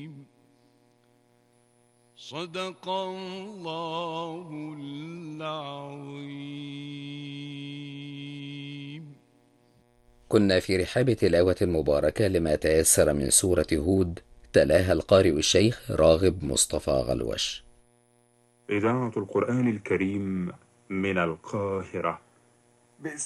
صدق الله العظيم. كنا في رحاب تلاوة مباركة لما تيسر من سورة هود، تلاها القارئ الشيخ راغب مصطفى غلوش. إذاعة القرآن الكريم من القاهرة.